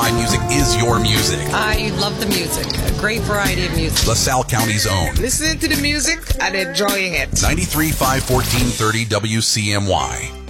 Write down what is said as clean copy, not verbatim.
My music is your music. I love the music. A great variety of music. LaSalle County's own. Listening to the music and enjoying it. 93.5 1430 WCMY.